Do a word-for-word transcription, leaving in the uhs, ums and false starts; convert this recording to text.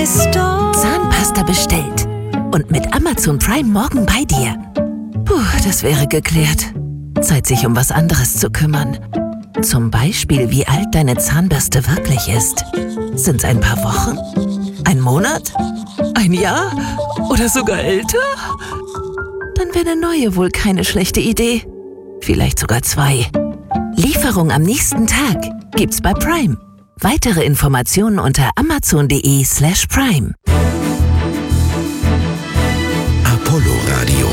Zahnpasta bestellt. Und mit Amazon Prime morgen bei dir. Puh, das wäre geklärt. Zeit, sich um was anderes zu kümmern. Zum Beispiel, wie alt deine Zahnbürste wirklich ist. Sind's ein paar Wochen? Ein Monat? Ein Jahr? Oder sogar älter? Dann wäre eine neue wohl keine schlechte Idee. Vielleicht sogar zwei. Lieferung am nächsten Tag gibt's bei Prime. Weitere Informationen unter amazon punkt de slash prime.